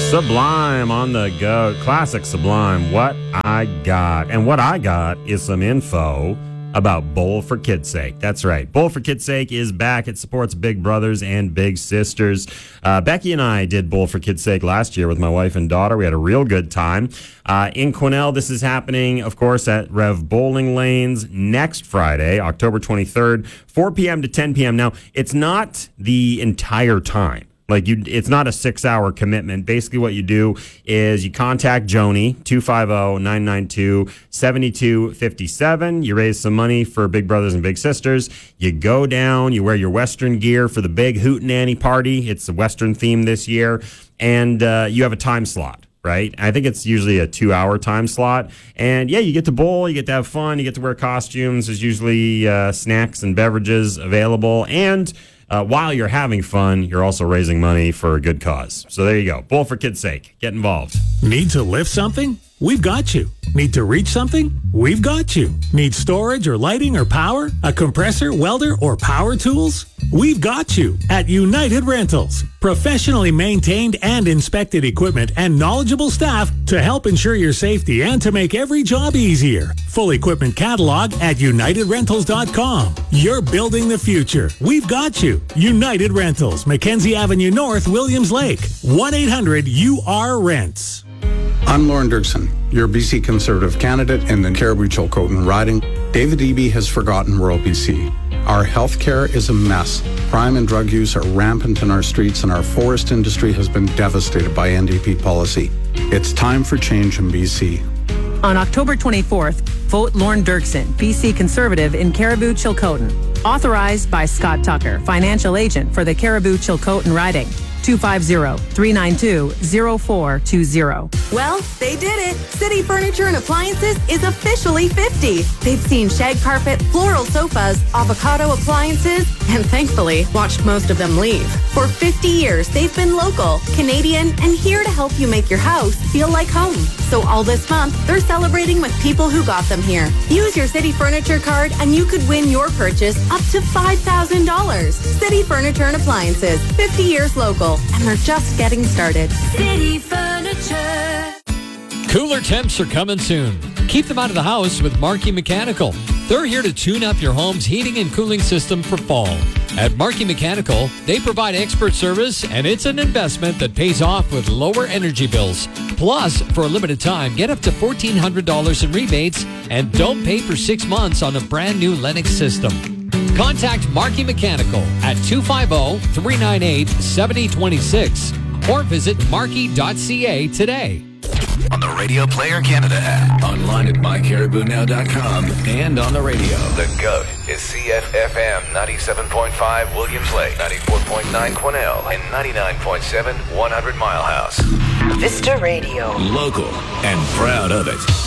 Sublime on the go. Classic Sublime. What I got. And what I got is some info about Bowl for Kids' Sake. That's right. Bowl for Kids' Sake is back. It supports big brothers and big sisters. Becky and I did Bowl for Kids' Sake last year with my wife and daughter. We had a real good time. In Quesnel, this is happening, of course, at Rev Bowling Lanes next Friday, October 23rd, 4 p.m. to 10 p.m. Now, it's not the entire time. It's not a 6-hour commitment. Basically, what you do is you contact Joni, 250-992-7257. You raise some money for Big Brothers and Big Sisters. You go down, you wear your Western gear for the big Hootenanny party. It's a Western theme this year. And you have a time slot, right? I think it's usually a 2-hour time slot. And, yeah, you get to bowl, you get to have fun, you get to wear costumes. There's usually snacks and beverages available. And while you're having fun, you're also raising money for a good cause. So there you go. Bowl for Kids' Sake. Get involved. Need to lift something? We've got you. Need to reach something? We've got you. Need storage or lighting or power? A compressor, welder, or power tools? We've got you at United Rentals. Professionally maintained and inspected equipment and knowledgeable staff to help ensure your safety and to make every job easier. Full equipment catalog at UnitedRentals.com. You're building the future. We've got you. United Rentals, Mackenzie Avenue North, Williams Lake. 1-800-UR-RENTS. I'm Lauren Dirksen, your BC Conservative candidate in the Caribou-Chilcotin riding. David Eby has forgotten rural BC. Our health care is a mess. Crime and drug use are rampant in our streets, and our forest industry has been devastated by NDP policy. It's time for change in BC. On October 24th, vote Lauren Dirksen, BC Conservative in Caribou-Chilcotin. Authorized by Scott Tucker, financial agent for the Caribou-Chilcotin riding. 250-392-0420. Well, they did it. City Furniture and Appliances is officially 50. They've seen shag carpet, floral sofas, avocado appliances, and thankfully watched most of them leave. For 50 years, they've been local, Canadian, and here to help you make your house feel like home. So all this month, they're celebrating with people who got them here. Use your City Furniture card and you could win your purchase up to $5,000. City Furniture and Appliances, 50 years local, and they're just getting started. City Furniture. Cooler temps are coming soon. Keep them out of the house with Markey Mechanical. They're here to tune up your home's heating and cooling system for fall. At Markey Mechanical, they provide expert service, and it's an investment that pays off with lower energy bills. Plus, for a limited time, get up to $1,400 in rebates and don't pay for 6 months on a brand new Lennox system. Contact Markey Mechanical at 250-398-7026 or visit markey.ca today. On the Radio Player Canada app, online at mycaribounow.com, and on the radio. The GOAT is CFFM 97.5 Williams Lake, 94.9 Quesnel, and 99.7 100 Mile House. Vista Radio. Local and proud of it.